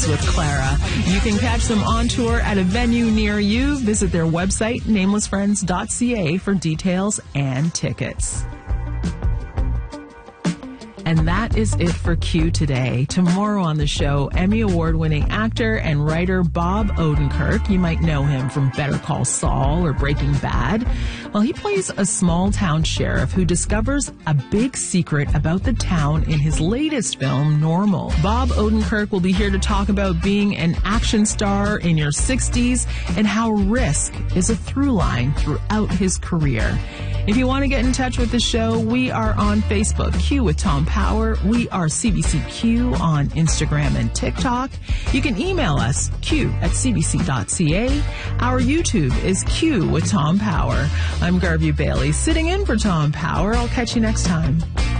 Movies with Clara. You can catch them on tour at a venue near you. Visit their website, namelessfriends.ca, for details and tickets. And that is it for Q today. Tomorrow on the show, Emmy Award-winning actor and writer Bob Odenkirk. You might know him from Better Call Saul or Breaking Bad. Well, he plays a small-town sheriff who discovers a big secret about the town in his latest film, Normal. Bob Odenkirk will be here to talk about being an action star in your 60s and how risk is a through line throughout his career. If you want to get in touch with the show, we are on Facebook, Q with Tom Power. We are CBCQ on Instagram and TikTok. You can email us, q@cbc.ca. Our YouTube is Q with Tom Power. I'm Garvey Bailey, sitting in for Tom Power. I'll catch you next time.